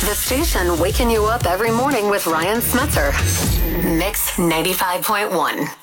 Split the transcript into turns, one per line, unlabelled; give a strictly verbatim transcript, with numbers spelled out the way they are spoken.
The station waking you up every morning with Ryan Smetzer. Mix ninety-five point one.